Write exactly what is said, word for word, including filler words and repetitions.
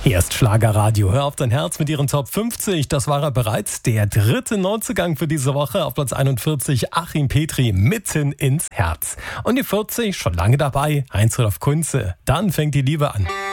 Hier ist Schlagerradio. Hör auf dein Herz mit ihren Top fünfzig. Das war er bereits. Der dritte Neuzugang für diese Woche. Auf Platz einundvierzig Achim Petri, Mitten ins Herz. Und die vierzig, schon lange dabei, Heinz-Rudolf Kunze. Dann fängt die Liebe an.